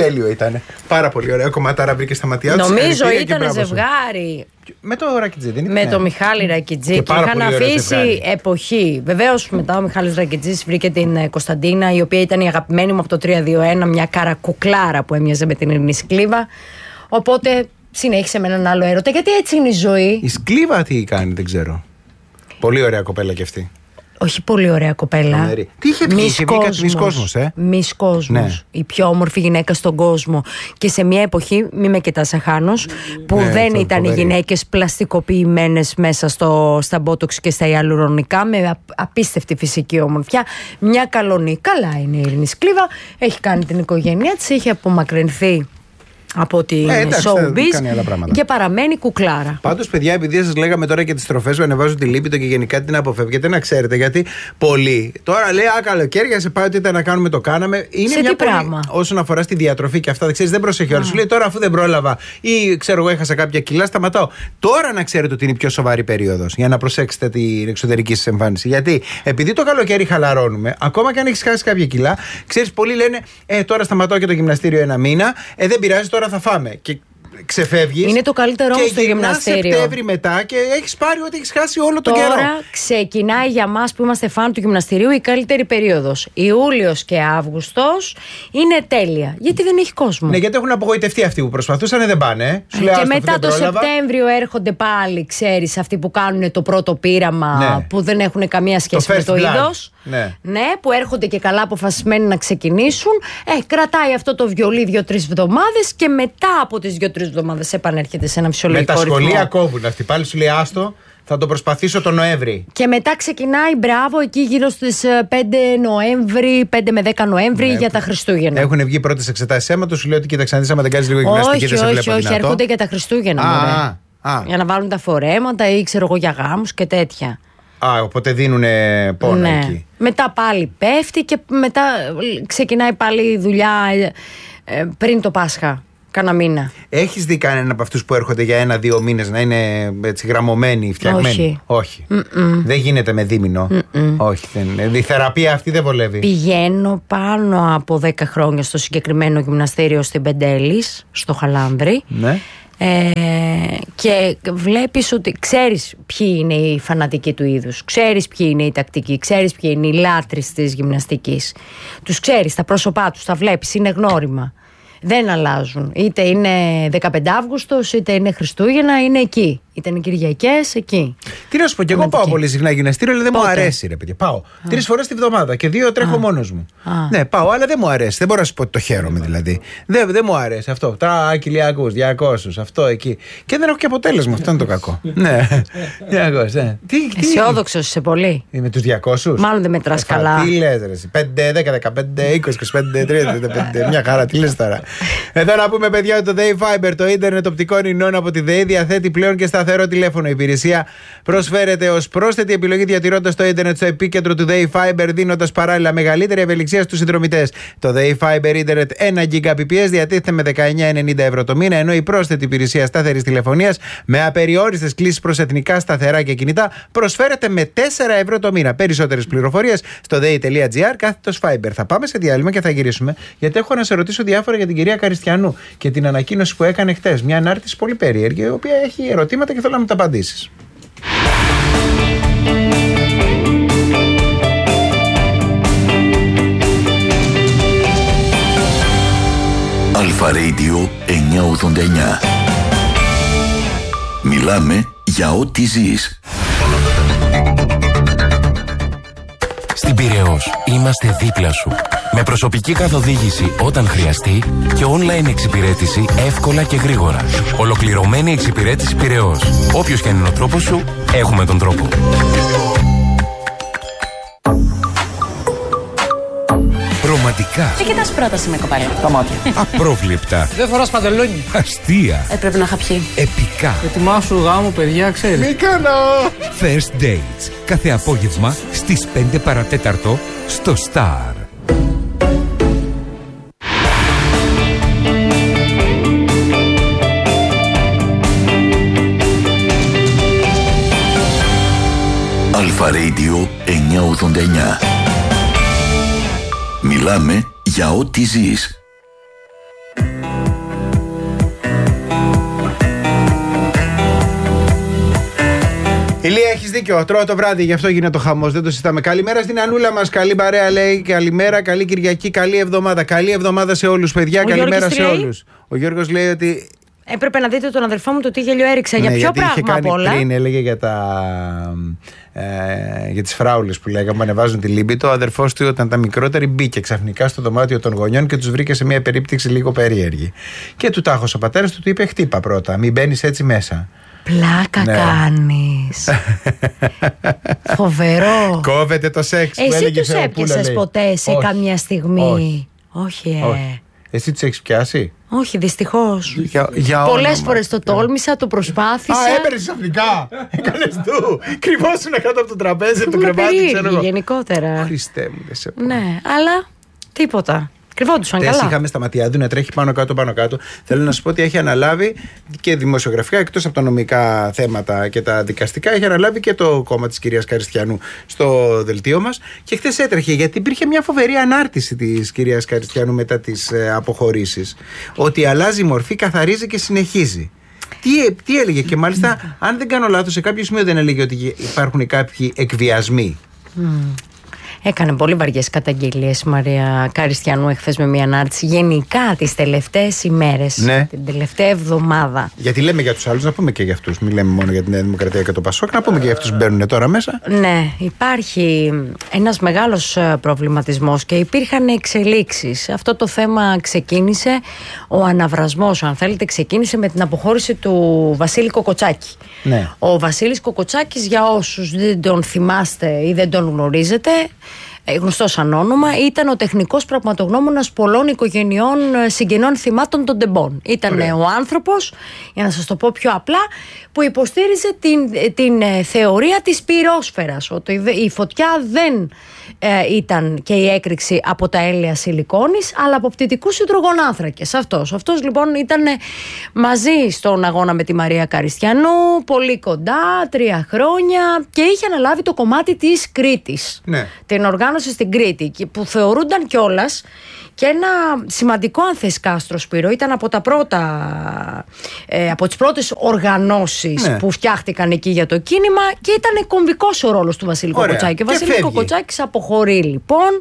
Τέλειο ήταν. Πάρα πολύ ωραίο κομματάρα βρήκε στα ματιά του. Νομίζω ήταν ζευγάρι. Με το Ρακιτζή, δεν ήταν? Με το Μιχάλη Ρακιτζή. Και είχαν αφήσει εποχή. Βεβαίως μετά ο Μιχάλης Ρακιτζής βρήκε την Κωνσταντίνα, η οποία ήταν η αγαπημένη μου από το 3-2-1, μια καρακουκλάρα που έμοιαζε με την Ειρηνή Σκλίβα. Οπότε συνέχισε με έναν άλλο έρωτα. Γιατί έτσι είναι η ζωή. Η Σκλίβα τι κάνει, δεν ξέρω. Πολύ ωραία κοπέλα κι αυτή. Όχι πολύ ωραία κοπέλα. Τι είχε πει, είχε βγει κάτι Μις Κόσμος, Μις Κόσμος. Ναι. Η πιο όμορφη γυναίκα στον κόσμο. Και σε μια εποχή, μη με κοιτάς αχάνος, που δεν ήταν οι γυναίκες πλαστικοποιημένες μέσα στα μπότοξ και στα ιαλουρονικά, με απίστευτη φυσική ομορφιά. Μια καλονή. Καλά είναι η Ειρηνή Σκλίβα. Έχει κάνει την οικογένειά της, έχει απομακρυνθεί από την showbiz και παραμένει κουκλάρα. Πάντως, παιδιά, επειδή σας λέγαμε τώρα και τις τροφές που ανεβάζουν τη λίπηδο και γενικά την αποφεύγετε, να ξέρετε, γιατί πολλοί τώρα λέει καλοκαίρια σε πάει ότι ήταν να κάνουμε, το κάναμε. Είναι σε μια τι πράγμα? Όσον αφορά στη διατροφή και αυτά, δεν ξέρεις, δεν προσέχει όλος. Σου λέει τώρα, αφού δεν πρόλαβα ή ξέρω εγώ έχασα κάποια κιλά, σταματάω. Τώρα να ξέρετε ότι είναι η πιο σοβαρή περίοδος για να προσέξετε την εξωτερική σας εμφάνιση. Γιατί επειδή το καλοκαίρι χαλαρώνουμε, ακόμα και αν έχεις χάσει κάποια κιλά, ξέρεις, πολλοί λένε τώρα σταματάω και το γυμναστήριο ένα μήνα, δεν πειράζει, τώρα θα φάμε. Και ξεφεύγεις. Είναι το καλύτερο όμως στο γυμναστήριο. Σεπτέμβρη μετά και έχεις πάρει ό,τι έχεις χάσει όλο τον καιρό. Τώρα ξεκινάει για μας που είμαστε φαν του γυμναστηρίου η καλύτερη περίοδος. Ιούλιος και Αύγουστος είναι τέλεια. Γιατί δεν έχει κόσμο. Ναι, γιατί έχουν απογοητευτεί αυτοί που προσπαθούσαν, δεν πάνε. Και μετά το Σεπτέμβριο έρχονται πάλι, ξέρεις, αυτοί που κάνουν το πρώτο πείραμα, που δεν έχουν καμία σχέση με το είδος. Ναι, που έρχονται και καλά αποφασισμένοι να ξεκινήσουν. Κρατάει αυτό το βιολί 2-3 εβδομάδες και μετά από τις 2-3 εβδομάδες επανέρχεται σε ένα φυσιολογικό ρυθμό. Με τα σχολεία κόβουν αυτοί. Πάλι σου λέει άστο, θα το προσπαθήσω τον Νοέμβρη. Και μετά ξεκινάει, μπράβο, εκεί γύρω στις 5 Νοέμβρη, 5 με 10 Νοέμβρη για τα Χριστούγεννα. Έχουν βγει πρώτες εξετάσεις αίματος, σου λέει ότι κοίταξε, άμα δεν κάνεις λίγο γυμναστική, δεν σε βλέπω δυνατό. Όχι, έρχονται και τα Χριστούγεννα. Για να βάλουν τα φορέματα ή ξέρω εγώ για γάμους και τέτοια. Οπότε δίνουν πόνο εκεί. Μετά πάλι πέφτει και μετά ξεκινάει πάλι η δουλειά πριν το Πάσχα. Κάνα μήνα. Έχεις δει κανέναν από αυτούς που έρχονται για 1-2 μήνες να είναι έτσι γραμμωμένοι, φτιαγμένοι? Όχι. Δεν γίνεται με δίμηνο. Όχι. Η θεραπεία αυτή δεν βολεύει. Πηγαίνω πάνω από 10 χρόνια στο συγκεκριμένο γυμναστήριο στην Πεντέλης, στο Χαλάνδρη. Ναι. Και βλέπεις ότι ξέρεις ποιοι είναι οι φανατικοί του είδους, ξέρεις ποιοι είναι οι τακτικοί, ξέρεις ποιοι είναι οι λάτρεις της γυμναστικής. Τους ξέρεις, τα πρόσωπά τους, τα βλέπεις, είναι γνώριμα. Δεν αλλάζουν. Είτε είναι 15 Αύγουστος, είτε είναι Χριστούγεννα, είναι εκεί. Είτε είναι Κυριακές, εκεί. Τι να σου πω, και εγώ πάω πολύ συχνά γυμναστήριο, αλλά δεν μου αρέσει, ρε παιδί. Πάω 3 φορές τη βδομάδα και 2 τρέχω μόνος μου. Ναι, πάω, αλλά δεν μου αρέσει. Δεν μπορώ να σου πω ότι το χαίρομαι δηλαδή. Δεν μου αρέσει αυτό. Τα κοιλιακούς, 200, αυτό εκεί. Και δεν έχω και αποτέλεσμα. Αυτό είναι το κακό. Ναι, 200. Αισιόδοξος είσαι πολύ. Με τους 200. Μάλλον δεν μετράς καλά. Τι λες, ρε. 5, 10, 15, 20, 25, 30, μια χαρά. Τι λες τώρα. Εδώ να πούμε, παιδιά, ότι το Day Fiber, το ίντερνετ οπτικών ινών από τη ΔΕΗ, διαθέτει πλέον και σταθερό τηλέφωνο. Η υπηρεσία προσφέρεται ως πρόσθετη επιλογή διατηρώντας το ίντερνετ στο επίκεντρο του Day Fiber, δίνοντας παράλληλα μεγαλύτερη ευελιξία στους συνδρομητές. Το Day Fiber ίντερνετ 1 Gbps διατίθεται με 19,90 ευρώ το μήνα, ενώ η πρόσθετη υπηρεσία σταθερής τηλεφωνίας με απεριόριστες κλήσεις προς εθνικά σταθερά και κινητά προσφέρεται με 4 ευρώ το μήνα. Περισσότερες πληροφορίες στο day.gr/fiber. Θα πάμε σε διάλειμμα και θα γυρίσουμε, γιατί έχω να σε ρωτήσω διάφορα για την κυρία Καριστιανού και την ανακοίνωση που έκανε χτες. Μια ανάρτηση πολύ περίεργη, η οποία έχει ερωτήματα και θέλω να μου τα απαντήσεις. Αλφα Radio 989. Μιλάμε για ό,τι ζεις. Στην Πειραιώς είμαστε δίπλα σου. Με προσωπική καθοδήγηση όταν χρειαστεί και online εξυπηρέτηση εύκολα και γρήγορα. Ολοκληρωμένη εξυπηρέτηση Πειραιώς. Όποιος και αν είναι ο τρόπος σου, έχουμε τον τρόπο. Ρομαντικά. Τι κοιτάς πρόταση με κοπέλα? Τα μάτια. Απρόβλεπτα. Δεν φοράς παντελόνι. Αστεία. Πρέπει να είχα πιει. Επικά. Ετοιμάσου γάμο, παιδιά, ξέρεις. Μη κάνω. First Dates. Κάθε απόγευμα στις 5 παρατέταρτο στο Star. Αλφα Radio 989. Μιλάμε για ό,τι ζεις. Ηλία, έχεις δίκιο. Τρώω το βράδυ, γι' αυτό γίνεται ο χαμός. Δεν το συζητάμε. Καλημέρα στην Ανούλα μας. Καλή παρέα, λέει. Καλημέρα, καλή Κυριακή, καλή εβδομάδα. Καλή εβδομάδα σε όλους, παιδιά. Καλημέρα σε όλους. Ο Γιώργος λέει ότι. Έπρεπε να δείτε τον αδερφό μου το τι γέλιο έριξα. Για ποιο πράγμα απ' όλα? Πριν έλεγε για τις φράουλες που λέγαμε που ανεβάζουν τη λίμπη. Το αδερφός του, όταν ήταν μικρότεροι, μπήκε ξαφνικά στο δωμάτιο των γονιών και τους βρήκε σε μια περίπτωση λίγο περίεργη. Και του τάχωσε ο πατέρας του είπε: χτύπα πρώτα, μην μπαίνεις έτσι μέσα. Πλάκα κάνεις. Φοβερό. Κόβεται το σεξ. Εσύ τους έπιασες ποτέ σε καμιά στιγμή? Όχι. Εσύ τους έχεις πιάσει? Όχι, δυστυχώς. Πολλές φορές το τόλμησα, το προσπάθησα. Έπαιρνες ξαφνικά. Έκανες του. Κρυβόσουν κάτω από το τραπέζι, από το κρεβάτι, ξέρω εγώ. Γενικότερα. Χριστέ μου, δεν σε πω. Ναι, αλλά τίποτα. Κρυβόντουσαν καλά. Είχαμε στα Ματιάδου να τρέχει πάνω κάτω. Θέλω να σου πω ότι έχει αναλάβει και δημοσιογραφικά, εκτός από τα νομικά θέματα και τα δικαστικά, έχει αναλάβει και το κόμμα της κυρίας Καριστιανού στο δελτίο μας. Και χθες έτρεχε, γιατί υπήρχε μια φοβερή ανάρτηση της κυρίας Καριστιανού μετά τις αποχωρήσεις. Ότι αλλάζει μορφή, καθαρίζει και συνεχίζει. Τι έλεγε, και μάλιστα, αν δεν κάνω λάθος, σε κάποιο σημείο δεν έλεγε ότι υπάρχουν κάποιοι εκβιασμοί. Έκανε πολύ βαριές καταγγελίες η Μαρία Καριστιανού εχθές με μια ανάρτηση. Γενικά τις τελευταίες ημέρες, ναι, την τελευταία εβδομάδα. Γιατί λέμε για τους άλλους, να πούμε και για αυτούς. Μην λέμε μόνο για την Νέα Δημοκρατία και το Πασόκ, να πούμε και για αυτούς που μπαίνουν τώρα μέσα. Ναι, υπάρχει ένας μεγάλος προβληματισμός και υπήρχαν εξελίξεις. Αυτό το θέμα ξεκίνησε, ο αναβρασμός, αν θέλετε, ξεκίνησε με την αποχώρηση του Βασίλη Κοκοτσάκη. Ναι. Ο Βασίλης Κοκοτσάκης, για όσους δεν τον θυμάστε ή δεν τον γνωρίζετε, γνωστός σαν όνομα, ήταν ο τεχνικός πραγματογνώμονας πολλών οικογενειών συγγενών θυμάτων των τεμπών. Ήταν ο άνθρωπος, για να σας το πω πιο απλά, που υποστήριζε την θεωρία της πυρόσφαιρας, ότι η φωτιά δεν ήταν και η έκρηξη από τα έλαια σιλικόνης, αλλά από πτυτικούς υδρογονάνθρακες. Αυτός λοιπόν ήταν μαζί στον αγώνα με τη Μαρία Καριστιανού, πολύ κοντά, 3 χρόνια, και είχε αναλάβει το κομμάτι της Κρήτης. Ναι. Την οργάνωση στην Κρήτη, που θεωρούνταν κιόλας και ένα σημαντικό, αν θες, κάστρο, Σπύρο. Ήταν από τα πρώτα, από τις πρώτες οργανώσεις, ναι, που φτιάχτηκαν εκεί για το κίνημα, και ήταν κομβικός ο ρόλος του Βασίλη Κοκοτσάκη. Ο Βασίλης Κοκοτσάκης αποχωρεί λοιπόν,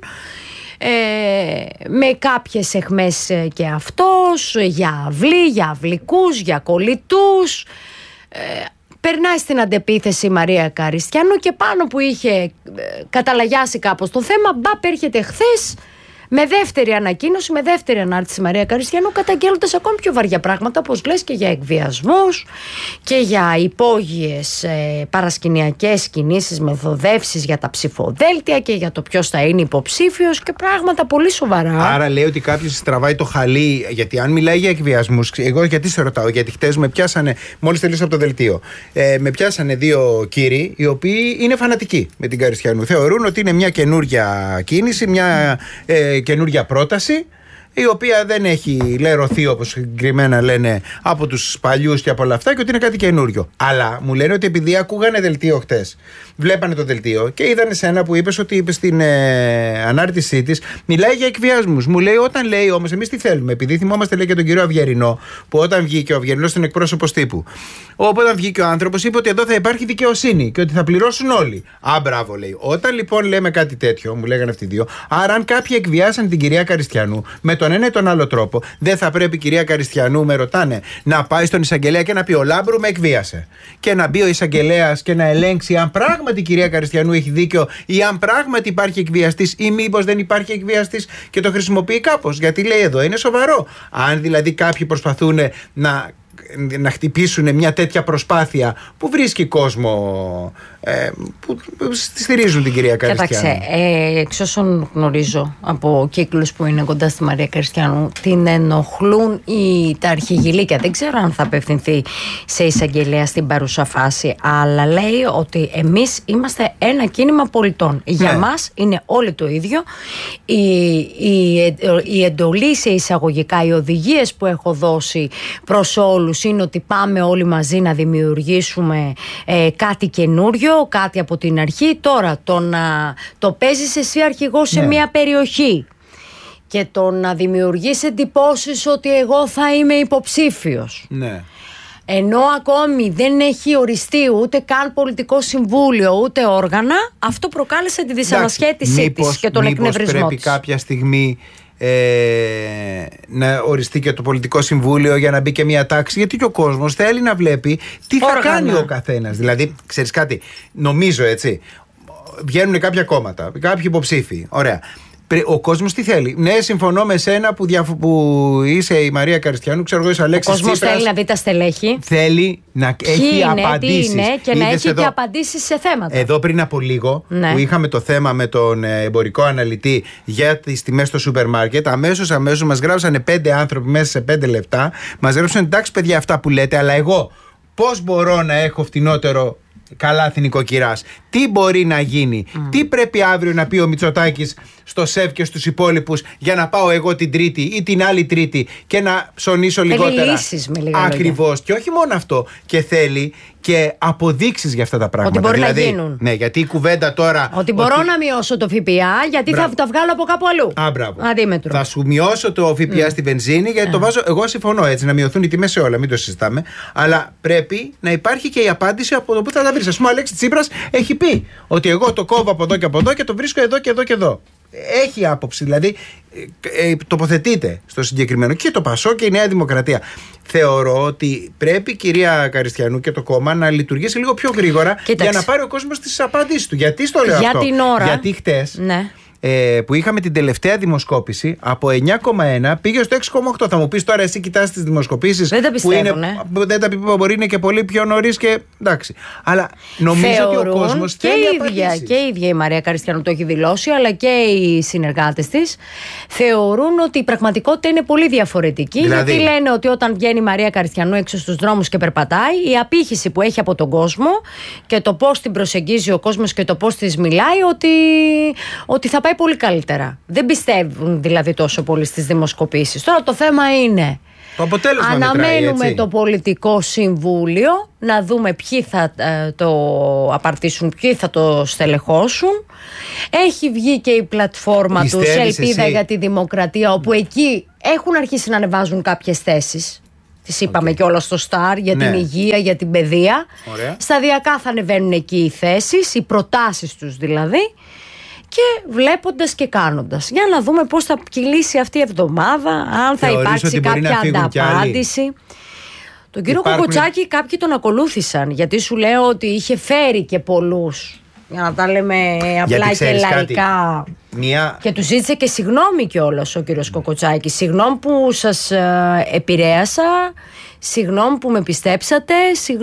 με κάποιες αιχμές και αυτός, για αυλή, για αυλικούς, για κολλητούς. Περνάει στην αντεπίθεση η Μαρία Καριστιανού, και πάνω που είχε καταλαγιάσει κάπως το θέμα, έρχεται χθες με δεύτερη ανακοίνωση, με δεύτερη ανάρτηση η Μαρία Καριστιανού, καταγγέλλοντας ακόμη πιο βαριά πράγματα, όπως λες, και για εκβιασμούς και για υπόγειες παρασκηνιακές κινήσεις, μεθοδεύσεις για τα ψηφοδέλτια και για το ποιος θα είναι υποψήφιος και πράγματα πολύ σοβαρά. Άρα λέει ότι κάποιος τραβάει το χαλί, γιατί αν μιλάει για εκβιασμούς, εγώ γιατί σε ρωτάω, γιατί χτες με πιάσανε, μόλις τελείωσα από το δελτίο, με πιάσανε 2 κύριοι οι οποίοι είναι φανατικοί με την Καριστιανού. Θεωρούν ότι είναι μια καινούρια κίνηση, μια καινούρια πρόταση, η οποία δεν έχει λερωθεί, όπως συγκεκριμένα λένε, από τους παλιούς και από όλα αυτά, και ότι είναι κάτι καινούριο. Αλλά μου λένε ότι επειδή ακούγανε δελτίο χτες, βλέπανε το δελτίο και είδανε σένα που είπες ότι είπε στην ανάρτησή της, μιλάει για εκβιασμούς. Μου λέει, όταν λέει όμως, εμείς τι θέλουμε, επειδή θυμόμαστε, λέει, και τον κύριο Αυγερινό, που όταν βγήκε ο Αυγερινός ήταν εκπρόσωπος τύπου. Όταν βγήκε ο άνθρωπος, είπε ότι εδώ θα υπάρχει δικαιοσύνη και ότι θα πληρώσουν όλοι. Μπράβο, λέει. Όταν λοιπόν λέμε κάτι τέτοιο, μου λέγανε αυτοί οι 2, άρα αν κάποιοι εκβιάσαν την κυρία Καριστιανού με τον ένα ή τον άλλο τρόπο, δεν θα πρέπει η κυρία Καριστιανού, με ρωτάνε, να πάει στον εισαγγελέα και να πει: ο Λάμπρου με εκβίασε. Και να μπει ο εισαγγελέας και να ελέγξει αν πράγματι η κυρία Καριστιανού έχει δίκιο, ή αν πράγματι υπάρχει εκβιαστής, ή μήπως δεν υπάρχει εκβιαστής και το χρησιμοποιεί κάπως. Γιατί λέει εδώ είναι σοβαρό. Αν δηλαδή κάποιοι προσπαθούν να χτυπήσουν μια τέτοια προσπάθεια που βρίσκει κόσμο που στηρίζουν την κυρία Καριστιανού. Κοίταξε, εξ όσων γνωρίζω από κύκλους που είναι κοντά στη Μαρία Καριστιανού, την ενοχλούν τα αρχηγηλίκια. Δεν ξέρω αν θα απευθυνθεί σε εισαγγελέα στην παρούσα φάση, αλλά λέει ότι εμείς είμαστε ένα κίνημα πολιτών. Για μας είναι όλοι το ίδιο. Η εντολή σε εισαγωγικά, οι οδηγίες που έχω δώσει προς όλους είναι ότι πάμε όλοι μαζί να δημιουργήσουμε κάτι καινούριο, κάτι από την αρχή. Τώρα το παίζεις εσύ αρχηγός σε μια περιοχή και το να δημιουργείς εντυπώσεις ότι εγώ θα είμαι υποψήφιος. Ναι. Ενώ ακόμη δεν έχει οριστεί ούτε καν πολιτικό συμβούλιο ούτε όργανα, αυτό προκάλεσε τη δυσανασχέτησή της και τον εκνευρισμό πρέπει της. Κάποια στιγμή να οριστεί και το πολιτικό συμβούλιο για να μπει και μια τάξη, γιατί και ο κόσμος θέλει να βλέπει τι θα κάνει ο καθένας. Δηλαδή, ξέρεις κάτι, νομίζω έτσι, βγαίνουν κάποια κόμματα, κάποιοι υποψήφοι, ωραία. Ο κόσμος τι θέλει? Ναι, συμφωνώ με σένα που είσαι η Μαρία Καριστιανού, ξέρω εγώ είσαι ο Αλέξης Τσίπρας. Ο κόσμος θέλει να δει τα στελέχη. Θέλει να έχει απαντήσεις. Τι είναι και να έχει εδώ, και απαντήσεις σε θέματα. Εδώ πριν από λίγο που είχαμε το θέμα με τον εμπορικό αναλυτή για τις τιμές στο σούπερ μάρκετ, αμέσως μας γράψανε 5 άνθρωποι μέσα σε 5 λεπτά. Μας γράψανε, εντάξει παιδιά αυτά που λέτε, αλλά εγώ πώς μπορώ να έχω φτηνότερο καλάθι νοικοκυράς? Τι μπορεί να γίνει? Τι πρέπει αύριο να πει ο Μητσοτάκης στο ΣΕΒ και στους υπόλοιπους για να πάω εγώ την Τρίτη ή την άλλη Τρίτη και να ψωνίσω λιγότερα? Ακριβώς. Και όχι μόνο αυτό. Και θέλει και αποδείξεις για αυτά τα πράγματα. Ότι μπορεί δηλαδή, να γίνουν. Ναι, γιατί η κουβέντα τώρα. Ότι μπορώ να μειώσω το ΦΠΑ γιατί θα τα βγάλω από κάπου αλλού. Αντίμετρο. Θα σου μειώσω το ΦΠΑ στη βενζίνη γιατί το βάζω. Εγώ συμφωνώ έτσι, να μειωθούν οι τιμές σε όλα, μην το συζητάμε. Αλλά πρέπει να υπάρχει και η απάντηση από το που θα τα βρει. Ας πούμε, ο Αλέξης Τσίπρας έχει πει ότι εγώ το κόβω από εδώ και από εδώ και το βρίσκω εδώ και εδώ και εδώ. Έχει άποψη, δηλαδή τοποθετείται στο συγκεκριμένο. Και το ΠΑΣΟΚ και η Νέα Δημοκρατία. Θεωρώ ότι πρέπει, κυρία Καριστιανού, και το κόμμα να λειτουργήσει λίγο πιο γρήγορα. Κοίταξε. Για να πάρει ο κόσμος τις απαντήσεις του. Γιατί στο λέω για αυτό? την ώρα. Γιατί χτες που είχαμε την τελευταία δημοσκόπηση, από 9,1 πήγε στο 6,8. Θα μου πεις τώρα, εσύ κοιτάς τις δημοσκοπήσεις. Δεν τα πιστεύουν, δεν τα πιστεύω, μπορεί είναι και πολύ πιο νωρίς και εντάξει. Αλλά νομίζω ότι ο κόσμος θέλει απαντήσεις. Και η ίδια η Μαρία Καριστιανού το έχει δηλώσει, αλλά και οι συνεργάτες της θεωρούν ότι η πραγματικότητα είναι πολύ διαφορετική. Δηλαδή, γιατί λένε ότι όταν βγαίνει η Μαρία Καριστιανού έξω στους δρόμους και περπατάει, η απήχηση που έχει από τον κόσμο και το πώς την προσεγγίζει ο κόσμος και το πώς της μιλάει, ότι θα πάει πολύ καλύτερα. Δεν πιστεύουν δηλαδή τόσο πολύ στις δημοσκοπήσεις. Τώρα το θέμα είναι το αποτέλεσμα. Αναμένουμε μετράει, το πολιτικό συμβούλιο να δούμε ποιοι θα το απαρτήσουν, ποιοι θα το στελεχώσουν. Έχει βγει και η πλατφόρμα του Ελπίδα για τη Δημοκρατία, όπου εκεί έχουν αρχίσει να ανεβάζουν κάποιες θέσεις. Τις είπαμε και όλα στο Star για την υγεία, για την παιδεία. Ωραία. Σταδιακά θα ανεβαίνουν εκεί οι θέσεις, οι προτάσεις τους δηλαδή. Και βλέποντας και κάνοντας. Για να δούμε πώς θα κυλήσει αυτή η εβδομάδα, αν θα υπάρξει κάποια ανταπάντηση. Τον κύριο Κοκοτσάκη κάποιοι τον ακολούθησαν, γιατί σου λέω ότι είχε φέρει και πολλούς. Για να τα λέμε απλά και λαϊκά. Και του ζήτησε και συγγνώμη κιόλας ο κύριος Κοκοτσάκης. Συγγνώμη που σας επηρέασα, συγγνώμη που με πιστέψατε,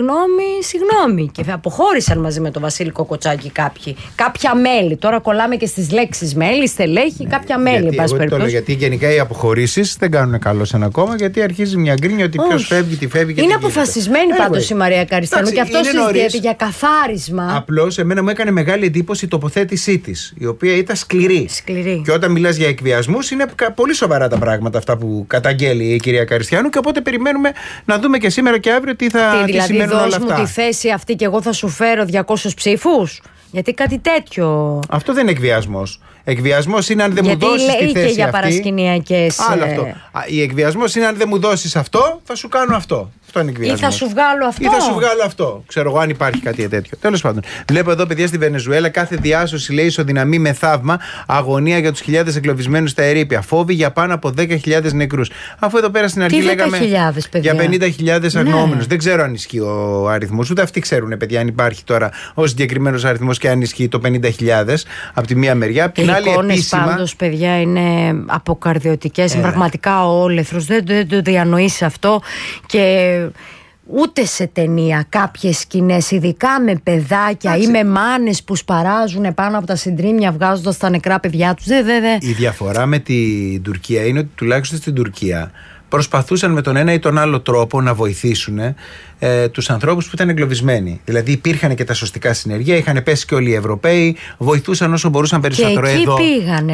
συγγνώμη. Και αποχώρησαν μαζί με τον Βασίλη Κοκοτσάκη κάποια μέλη. Τώρα κολλάμε και στις λέξεις μέλη, στελέχη, κάποια μέλη. Γιατί γενικά οι αποχωρήσεις δεν κάνουν καλό σε ένα κόμμα, γιατί αρχίζει μια γκρίνια ότι ποιος φεύγει, τι φεύγει και είναι αποφασισμένη πάντως η Μαρία Καριστιανού και αυτό συζητιέται για καθάρισμα. Απλώς εμένα μου έκανε μεγάλη εντύπωση η τοποθέτησή της, η οποία ήταν σκληρή. Και όταν μιλάς για εκβιασμούς, είναι πολύ σοβαρά τα πράγματα αυτά που καταγγέλει η κυρία Καριστιανού. Και οπότε περιμένουμε να δούμε και σήμερα και αύριο τι θα σημαίνουν όλα αυτά. Δηλαδή, δώσ' μου τη θέση αυτή και εγώ θα σου φέρω 200 ψήφους. Γιατί κάτι τέτοιο. Αυτό δεν είναι εκβιασμός. Εκβιασμός είναι αν δεν μου δώσεις τη θέση αυτή. Γιατί λέει και για παρασκηνιακές. Άλλο αυτό. Η εκβιασμός είναι αν δεν μου δώσεις αυτό, θα σου κάνω αυτό. Αυτό είναι εκβιασμός. Ή θα σου βγάλω αυτό. Ξέρω εγώ αν υπάρχει κάτι τέτοιο. Τέλος πάντων. Βλέπω εδώ, παιδιά, στη Βενεζουέλα κάθε διάσωση λέει ισοδυναμεί με θαύμα. Αγωνία για τους χιλιάδες εγκλωβισμένους στα ερείπια. Φόβοι για πάνω από 10.000 νεκρούς. Αφού εδώ πέρα στην αρχή λέγαμε για 50.000 αγνοούμενους. Δεν ξέρω αν ισχύει ο αριθμός. Ούτε αυτοί ξέρουν, παιδιά, αν υπάρχει τώρα ο συγκεκριμένος αριθμός και αν ισχύει το 50.000 από τη μία μεριά. Από την άλλη, επίσημα. Πάντως, παιδιά, είναι αποκαρδιωτικές. Πραγματικά ο όλεθρος δεν το διανοείς αυτό. Και ούτε σε ταινία κάποιες σκηνές, ειδικά με παιδάκια ή με μάνες που σπαράζουν πάνω από τα συντρίμμια βγάζοντας τα νεκρά παιδιά τους. Η διαφορά με την Τουρκία είναι ότι τουλάχιστον στην Τουρκία προσπαθούσαν με τον ένα ή τον άλλο τρόπο να βοηθήσουν τους ανθρώπους που ήταν εγκλωβισμένοι. Δηλαδή υπήρχαν και τα σωστικά συνεργεία, είχαν πέσει και όλοι οι Ευρωπαίοι, βοηθούσαν όσο μπορούσαν περισσότερο. Και εκεί εδώ πήγανε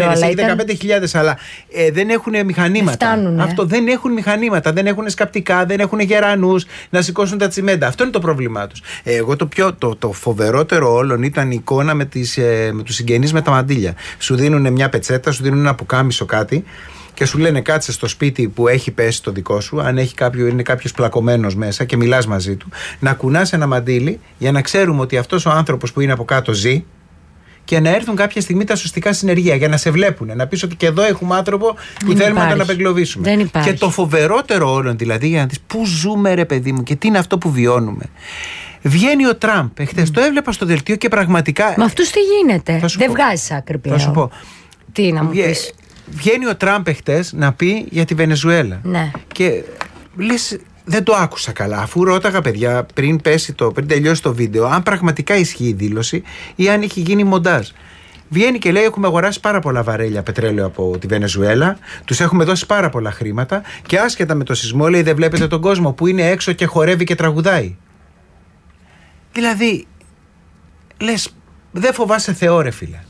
15.000, αλλά δεν έχουν μηχανήματα. Αυτό δεν έχουν μηχανήματα, δεν έχουν σκαπτικά, δεν έχουν γερανούς να σηκώσουν τα τσιμέντα. Αυτό είναι το πρόβλημά τους. Εγώ το φοβερότερο όλων ήταν η εικόνα με τους συγγενείς με τα μαντίλια. Σου δίνουν μια πετσέτα, σου δίνουν ένα πουκάμισο κάτι. και σου λένε κάτσε στο σπίτι που έχει πέσει το δικό σου, αν έχει είναι κάποιος πλακωμένος μέσα και μιλάς μαζί του, να κουνάς ένα μαντίλι για να ξέρουμε ότι αυτός ο άνθρωπος που είναι από κάτω ζει και να έρθουν κάποια στιγμή τα σωστικά συνεργεία για να σε βλέπουν. Να πεις ότι και εδώ έχουμε άνθρωπο που θέλουμε να τον απεγκλωβίσουμε. Και το φοβερότερο όλων δηλαδή, για να δεις πού ζούμε ρε παιδί μου και τι είναι αυτό που βιώνουμε. Βγαίνει ο Τραμπ. Εχθές το έβλεπα στο δελτίο και πραγματικά. Μα αυτούς τι γίνεται? Δεν βγάζεις άκρη πλέον. Θα σου πω. Τι να μου πεις? Βγαίνει ο Τραμπ εχθές να πει για τη Βενεζουέλα. Ναι. Και λες. Δεν το άκουσα καλά, αφού ρώταγα παιδιά πριν τελειώσει το βίντεο αν πραγματικά ισχύει η δήλωση ή αν έχει γίνει μοντάζ. Βγαίνει και λέει: έχουμε αγοράσει πάρα πολλά βαρέλια πετρέλαιο από τη Βενεζουέλα, τους έχουμε δώσει πάρα πολλά χρήματα και άσχετα με το σεισμό, λέει, δεν βλέπετε τον κόσμο που είναι έξω και χορεύει και τραγουδάει. Δηλαδή, λες, δεν φοβάσαι Θεό, ρε φίλε.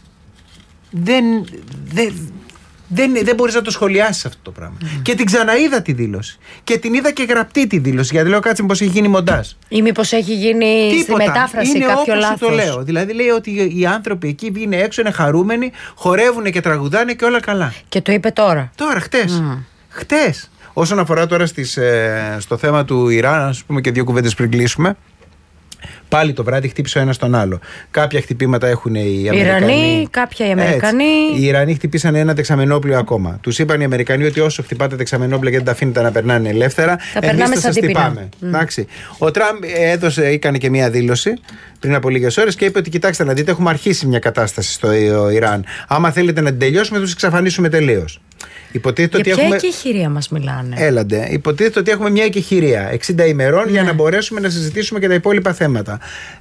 Δεν μπορείς να το σχολιάσεις αυτό το πράγμα. Και την ξαναείδα τη δήλωση. Και την είδα και γραπτή τη δήλωση. Γιατί λέω κάτσε μήπως έχει γίνει μοντάζ. Ή μήπως έχει γίνει στη μετάφραση είναι κάποιο λάθος. Το λέω. Δηλαδή λέει ότι οι άνθρωποι εκεί είναι έξω, είναι χαρούμενοι, χορεύουν και τραγουδάνε και όλα καλά. Και το είπε τώρα. Τώρα, χτες. Όσον αφορά τώρα στο θέμα του Ιράν, ας πούμε και δύο κουβέντες πριν κλείσουμε. Πάλι το βράδυ χτύπησε ο ένας τον άλλο. Κάποια χτυπήματα έχουν οι Αμερικανοί. Κάποια οι Αμερικανοί. Οι Ιρανοί χτυπήσανε ένα δεξαμενόπλιο ακόμα. Τους είπαν οι Αμερικανοί ότι όσο χτυπάτε δεξαμενόπλια και δεν τα αφήνετε να περνάνε ελεύθερα, εμείς θα σας χτυπάμε. Ο Τραμπ έκανε και μία δήλωση πριν από λίγες ώρες και είπε ότι κοιτάξτε να δείτε, έχουμε αρχίσει μια κατάσταση στο Ιράν. Άμα θέλετε να την τελειώσουμε, θα τους εξαφανίσουμε τελείως. Για ποια εκεχηρία μας μιλάνε? Έλαντε. Υποτίθεται ότι έχουμε μια εκεχηρία 60 ημερών για να μπορέσουμε να συζητήσουμε και τα υπόλοιπα θέματα.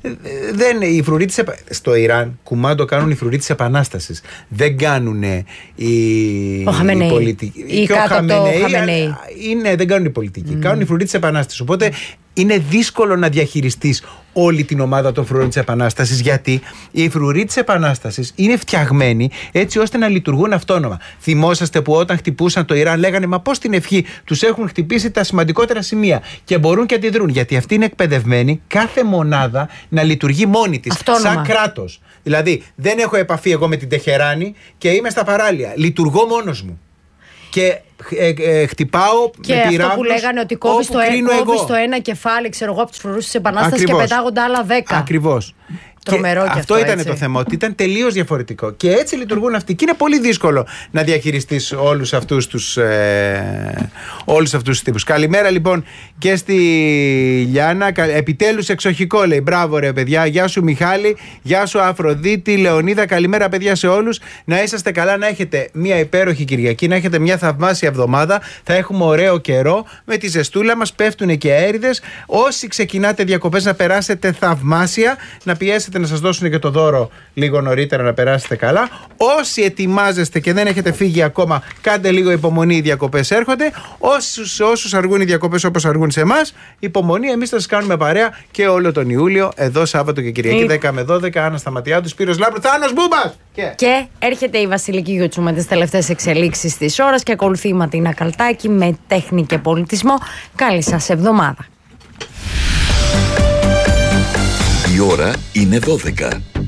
Στο Ιράν κουμάντο κάνουν οι φρουροί της Επανάστασης. Δεν κάνουν οι πολιτικοί. Ή κάτω από το Χαμενέι. Δεν κάνουν οι πολιτικοί. Κάνουν οι φρουροί της Επανάστασης. Οπότε είναι δύσκολο να διαχειριστείς όλη την ομάδα των φρουρών της Επανάστασης, γιατί οι φρουροί της Επανάστασης είναι φτιαγμένοι έτσι ώστε να λειτουργούν αυτόνομα. Θυμόσαστε που όταν χτυπούσαν το Ιράν λέγανε μα πώς την ευχή τους έχουν χτυπήσει τα σημαντικότερα σημεία και μπορούν και αντιδρούν, γιατί αυτοί είναι εκπαιδευμένοι κάθε μονάδα να λειτουργεί μόνη της σαν κράτος. Δηλαδή δεν έχω επαφή εγώ με την Τεχεράνη και είμαι στα παράλια, λειτουργώ μόνος μου και χτυπάω και με πυράβλους. Αυτό που λέγανε ότι κόβεις το ένα κεφάλι, ξέρω εγώ, από τους φρουρούς της Επανάστασης και πετάγονται άλλα 10. Ακριβώς. Τρομερό και αυτό ήταν το θέμα, ότι ήταν τελείως διαφορετικό. Και έτσι λειτουργούν αυτοί. Και είναι πολύ δύσκολο να διαχειριστείς όλους αυτούς τους τύπους. Καλημέρα λοιπόν και στη Λιάννα. Επιτέλους εξοχικό, λέει. Μπράβο ρε παιδιά. Γεια σου Μιχάλη. Γεια σου Αφροδίτη, Λεωνίδα. Καλημέρα παιδιά σε όλους. Να είσαστε καλά, να έχετε μια υπέροχη Κυριακή, να έχετε μια θαυμάσια εβδομάδα. Θα έχουμε ωραίο καιρό. Με τη ζεστούλα μας πέφτουν και αέριδες. Όσοι ξεκινάτε διακοπές, να περάσετε θαυμάσια. Να πιέσετε να σας δώσουν και το δώρο λίγο νωρίτερα, να περάσετε καλά. Όσοι ετοιμάζεστε και δεν έχετε φύγει ακόμα, κάντε λίγο υπομονή, οι διακοπές έρχονται. Όσους αργούν οι διακοπές όπως αργούν σε εμάς, υπομονή, εμείς θα σας κάνουμε παρέα και όλο τον Ιούλιο, εδώ Σάββατο και Κυριακή 10 με 12. Άννα Σταματιάδου, Σπύρος Λάμπρου, Θάνος Μπούμπας. Και έρχεται η Βασιλική Γιουτσού με τις τελευταίες εξελίξεις της ώρας και ακολουθεί η Ματίνα Καλτάκη με τέχνη και πολιτισμό. Καλή σας εβδομάδα. Η ώρα είναι 12.